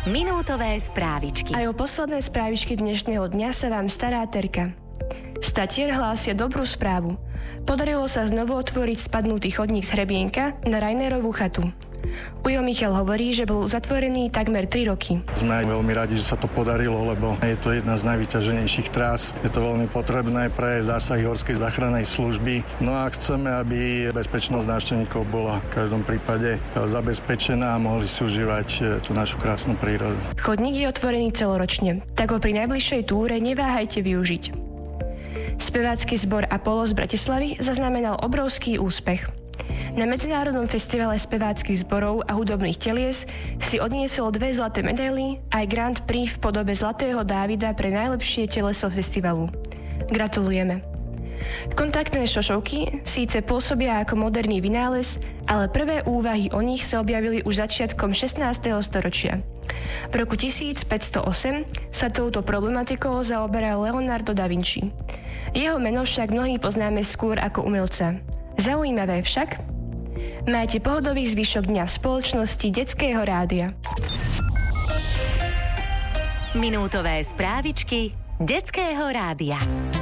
Minútové správičky. Aj o posledné správičky dnešného dňa sa vám stará Terka. Statier hlásia dobrú správu. Podarilo sa znovu otvoriť spadnutý chodník z Hrebienka na Rajnerovú chatu. Ujo Michal hovorí, že bol uzatvorený takmer 3 roky. Sme aj veľmi radi, že sa to podarilo, lebo je to jedna z najvyťaženejších trás. Je to veľmi potrebné pre zásahy Horskej záchrannej služby. No a chceme, aby bezpečnosť návštevníkov bola v každom prípade zabezpečená a mohli si užívať tú našu krásnu prírodu. Chodník je otvorený celoročne, tak ho pri najbližšej túre neváhajte využiť. Spevácky zbor Apollo z Bratislavy zaznamenal obrovský úspech. Na Medzinárodnom festivale speváckych zborov a hudobných telies si odniesol 2 zlaté medaily aj Grand Prix v podobe Zlatého Dávida pre najlepšie teleso festivalu. Gratulujeme. Kontaktné šošovky síce pôsobia ako moderný vynález, ale prvé úvahy o nich sa objavili už začiatkom 16. storočia. V roku 1508 sa touto problematikou zaoberal Leonardo da Vinci. Jeho meno však mnohí poznáme skôr ako umelca. Zaujímavé však, máte pohodový zvyšok dňa v spoločnosti Detského rádia. Minútové správičky Detského rádia.